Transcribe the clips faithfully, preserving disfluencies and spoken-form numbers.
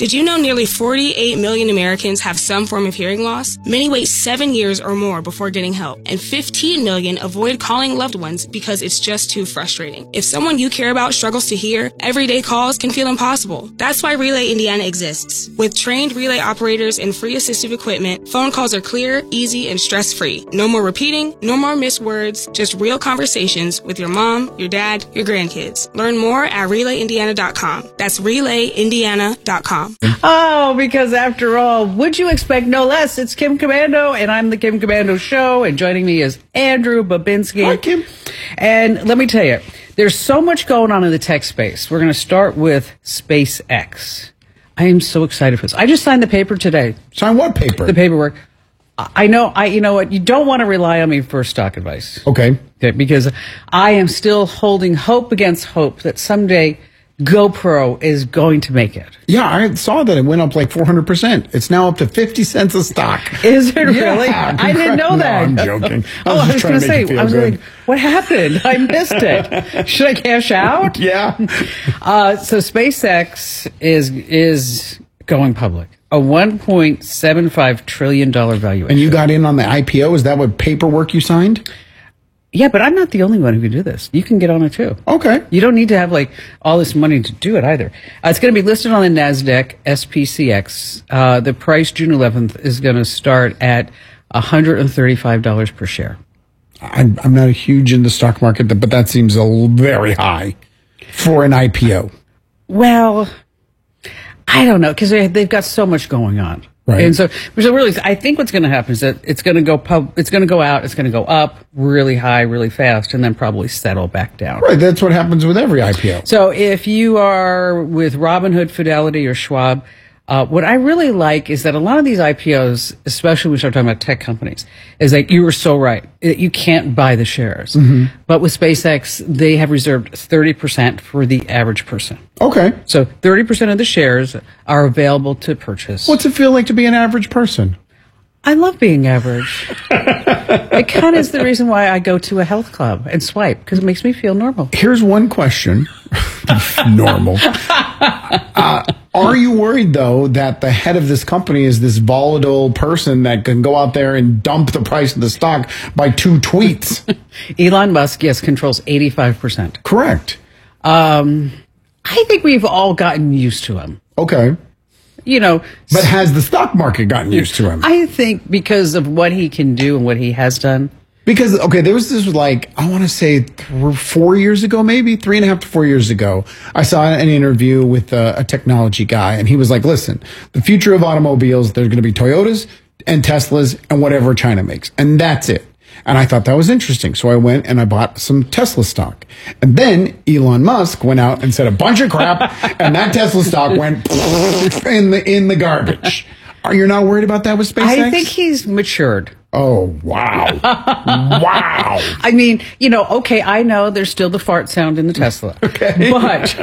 Did you know nearly forty-eight million Americans have some form of hearing loss? Many wait seven years or more before getting help, and fifteen million avoid calling loved ones because it's just too frustrating. If someone you care about struggles to hear, everyday calls can feel impossible. That's why Relay Indiana exists. With trained relay operators and free assistive equipment, phone calls are clear, easy, and stress-free. No more repeating, no more missed words, just real conversations with your mom, your dad, your grandkids. Learn more at relay indiana dot com. That's relay indiana dot com. Oh, because after all, would you expect no less? It's Kim Komando, and I'm the Kim Komando Show, and joining me is Andrew Babinski. Hi, Kim. And let me tell you, there's so much going on in the tech space. We're going to start with SpaceX. I am so excited for this. I just signed the paper today. Sign what paper? The paperwork. I know, I, you know what, you don't want to rely on me for stock advice. Okay. Okay, because I am still holding hope against hope that someday GoPro is going to make it. Yeah, I saw that it went up like four hundred percent. It's now up to fifty cents a stock. Is it really? Yeah, I didn't know that. No, I'm joking. I oh, was I was going to say, I was good. like, what happened? I missed it. Should I cash out? Yeah. Uh, so SpaceX is is going public. A one point seven five trillion dollars valuation. And you got in on the I P O? Is that what paperwork you signed? Yeah, but I'm not the only one who can do this. You can get on it too. Okay. You don't need to have like all this money to do it either. Uh, it's going to be listed on the NASDAQ S P C X. Uh, the price June eleventh is going to start at one hundred thirty-five dollars per share. I'm, I'm not a huge in the stock market, but that seems a l- very high for an I P O. Well, I don't know, because they, they've got so much going on. Right. And so, so really, I think what's going to happen is that it's going to go pub, it's going to go out, it's going to go up really high, really fast, and then probably settle back down. Right. That's what happens with every I P O. So if you are with Robinhood, Fidelity, or Schwab, uh, what I really like is that a lot of these I P Os, especially when we start talking about tech companies, is that you were so right. You can't buy the shares. Mm-hmm. But with SpaceX, they have reserved thirty percent for the average person. Okay. So thirty percent of the shares are available to purchase. What's it feel like to be an average person? I love being average. It kind of is the reason why I go to a health club and swipe, because it makes me feel normal. Here's one question. Normal. Uh, are you worried, though, that the head of this company is this volatile person that can go out there and dump the price of the stock by two tweets? Elon Musk, yes, controls eighty-five percent. Correct. Um, I think we've all gotten used to him. Okay. You know, But has the stock market gotten used to him? I think because of what he can do and what he has done. Because, okay, there was this, like, I want to say th- four years ago, maybe three and a half to four years ago, I saw an interview with a, a technology guy, and he was like, listen, the future of automobiles, there's going to be Toyotas and Teslas and whatever China makes. And that's it. And I thought that was interesting. So I went and I bought some Tesla stock. And then Elon Musk went out and said a bunch of crap, and that Tesla stock went in the in the garbage. Are you not worried about that with SpaceX? I think he's matured. Oh, wow. Wow. I mean, you know, okay, I know there's still the fart sound in the Tesla. Okay. But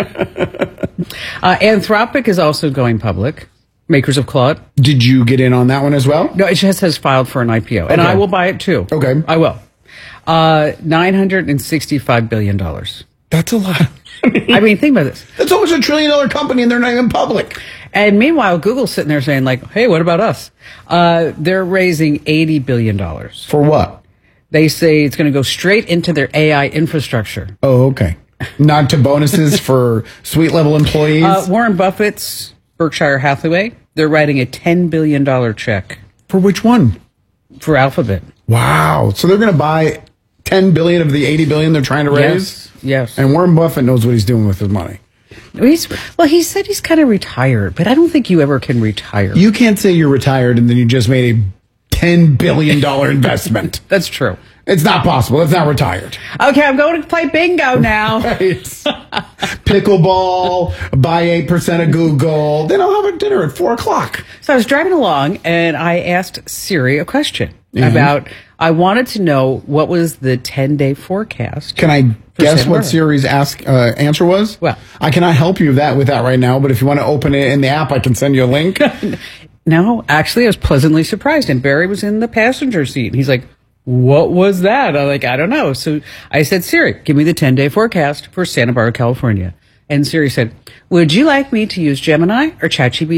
uh, Anthropic is also going public, makers of Claude. Did you get in on that one as well? No, it just has filed for an I P O. And Okay. I will buy it too. Okay. I will. Uh, nine hundred sixty-five billion dollars. That's a lot. I mean, think about this. That's almost a trillion dollar company and they're not even public. And meanwhile, Google's sitting there saying, like, hey, what about us? Uh, they're raising eighty billion dollars. For what? They say it's going to go straight into their A I infrastructure. Oh, okay. Not to bonuses for suite level employees? Uh, Warren Buffett's Berkshire Hathaway, they're writing a ten billion dollars check. For which one? For Alphabet. Wow. So they're going to buy ten billion of the eighty billion they're trying to raise? Yes. Yes. And Warren Buffett knows what he's doing with his money. He's, well, he said he's kind of retired, but I don't think you ever can retire. You can't say you're retired and then you just made a ten billion dollars investment. That's true. It's not possible. It's not retired. Okay, I'm going to play bingo now. Right. Pickleball, buy eight percent of Google. Then I'll have a dinner at four o'clock. So I was driving along and I asked Siri a question Mm-hmm. about, I wanted to know what was the ten-day forecast. Can I guess Santa what Barbara. Siri's ask uh, answer was? Well, I cannot help you with that with that right now, but if you want to open it in the app, I can send you a link. No, actually, I was pleasantly surprised. And Barry was in the passenger seat. And he's like, what was that? I'm like, I don't know. So I said, Siri, give me the ten-day forecast for Santa Barbara, California. And Siri said, would you like me to use Gemini or ChatGPT?